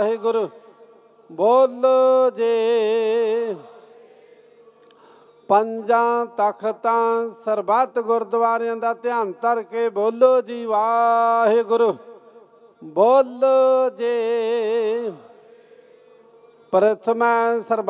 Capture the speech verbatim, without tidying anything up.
ਵਾਹਿਗੁਰੂ ਬੋਲੋ ਜੇ। ਪੰਜਾਂ ਤਖਤਾਂ ਸਰਬੱਤ ਗੁਰਦੁਆਰਿਆਂ ਦਾ ਧਿਆਨ ਧਰ ਕੇ ਬੋਲੋ ਜੀ ਵਾਹਿਗੁਰੂ ਬੋਲੋ ਜੇ। ਪ੍ਰਥਮੈ ਸਰਬੱਤ